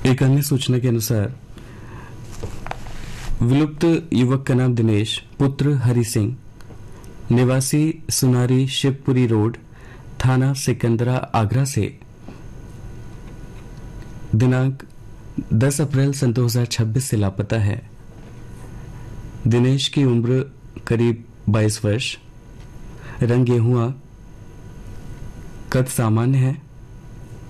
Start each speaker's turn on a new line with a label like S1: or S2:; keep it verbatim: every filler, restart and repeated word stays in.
S1: एक अन्य सूचना के अनुसार विलुप्त युवक का नाम दिनेश पुत्र हरि सिंह, निवासी सुनारी शिवपुरी रोड, थाना सिकंदरा, आगरा से दिनांक दस अप्रैल सन दो हज़ार छब्बीस से लापता है। दिनेश की उम्र करीब बाईस वर्ष, रंग गेहुआ, कद सामान्य है,